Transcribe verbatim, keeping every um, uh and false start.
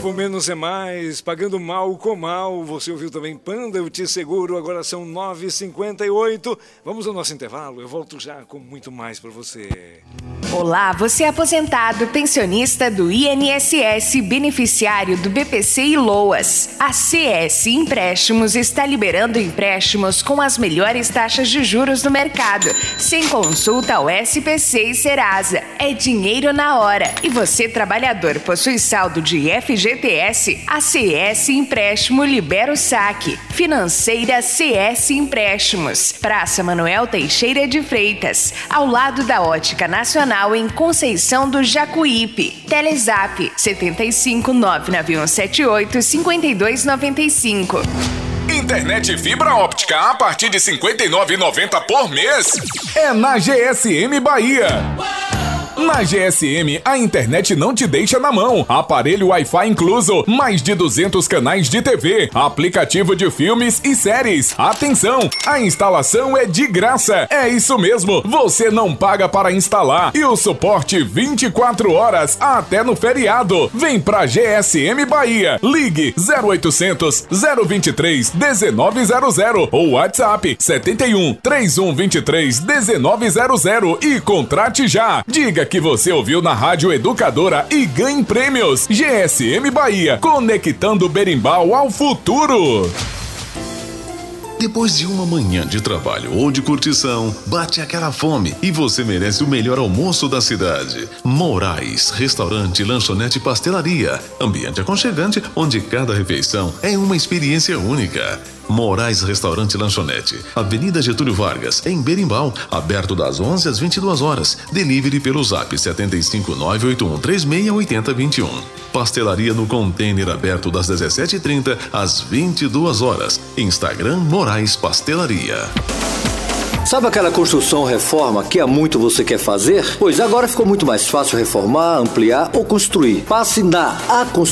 Tempo menos é mais, pagando mal com mal. Você ouviu também Panda, eu te seguro. Agora são nove e cinquenta e oito. Vamos ao nosso intervalo. Eu volto já com muito mais para você. Olá, você é aposentado, pensionista do I N S S, beneficiário do B P C e Loas. A C S Empréstimos está liberando empréstimos com as melhores taxas de juros do mercado, sem consulta ao S P C e Serasa. É dinheiro na hora. E você, trabalhador, possui saldo de F G T S? A C S Empréstimo libera o saque. Financeira C S Empréstimos. Praça Manuel Teixeira de Freitas, ao lado da Ótica Nacional, em Conceição do Jacuípe. Telezap setenta e cinco, nove nove um sete oito, cinco dois nove cinco. Internet fibra óptica a partir de cinquenta e nove reais e noventa centavos por mês. É na G S M Bahia. Na G S M, a internet não te deixa na mão. Aparelho Wi-Fi incluso, mais de duzentos canais de T V, aplicativo de filmes e séries. Atenção, a instalação é de graça. É isso mesmo, você não paga para instalar. E o suporte vinte e quatro horas até no feriado. Vem pra G S M Bahia. Ligue zero oitocentos, zero vinte e três, dezenove zero zero ou WhatsApp setenta e um, trinta e um vinte e três, dezenove zero zero e contrate já. Diga que você ouviu na Rádio Educadora e ganhe prêmios. G S M Bahia, conectando o berimbau ao futuro. Depois de uma manhã de trabalho ou de curtição, bate aquela fome e você merece o melhor almoço da cidade. Moraes, restaurante, lanchonete e pastelaria. Ambiente aconchegante, onde cada refeição é uma experiência única. Moraes Restaurante e Lanchonete, Avenida Getúlio Vargas, em Berimbau, aberto das onze às vinte e duas horas. Delivery pelo zap setenta e cinco, nove oito um três seis oito zero dois um. Pastelaria no container aberto das dezessete e trinta às vinte e duas horas. Instagram Moraes Pastelaria. Sabe aquela construção ou reforma que há muito você quer fazer? Pois agora ficou muito mais fácil reformar, ampliar ou construir. Passe na A